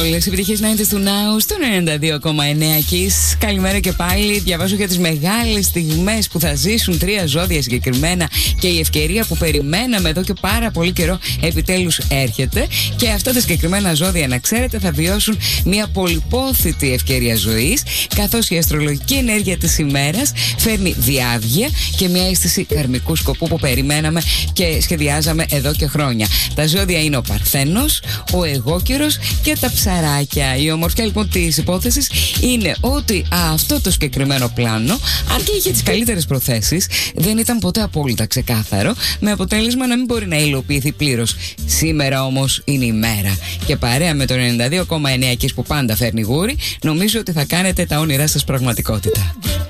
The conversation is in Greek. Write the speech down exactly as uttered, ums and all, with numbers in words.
όλες οι επιτυχίες ενενήντα του Now στο ενενήντα δύο κόμμα εννέα Kiss. Καλημέρα και πάλι. Διαβάζω για τις μεγάλες στιγμές που θα ζήσουν τρία ζώδια συγκεκριμένα και η ευκαιρία που περιμέναμε εδώ και πάρα πολύ καιρό επιτέλους έρχεται. Και αυτά τα συγκεκριμένα ζώδια, να ξέρετε, θα βιώσουν μια πολυπόθητη ευκαιρία ζωής, καθώς η αστρολογική ενέργεια της ημέρας φέρνει διάβγεια και μια αίσθηση καρμικού σκοπού που περιμέναμε και σχεδιάζαμε εδώ και χρόνια. Τα ζώδια είναι ο Παρθένος, ο Αιγόκερος και τα ψαράκια. Η ομορφιά λοιπόν της υπόθεσης είναι ότι αυτό το συγκεκριμένο πλάνο, αν και είχε τις καλύτερες προθέσεις, δεν ήταν ποτέ απόλυτα ξεκάθαρο, με αποτέλεσμα να μην μπορεί να υλοποιηθεί πλήρως. Σήμερα όμως είναι η μέρα. Και παρέα με το ενενήντα δύο κόμμα εννέα Kiss που πάντα φέρνει γούρι, νομίζω ότι θα κάνετε τα όνειρά σας πραγματικότητα.